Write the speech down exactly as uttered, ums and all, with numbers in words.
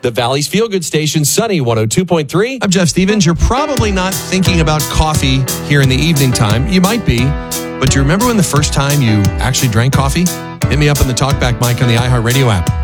The Valley's Feel Good Station, Sunny one oh two point three. I'm Jeff Stevens. You're probably not thinking about coffee here in the evening time. You might be, but do you remember when the first time you actually drank coffee? Hit me up on the TalkBack mic on the iHeartRadio app.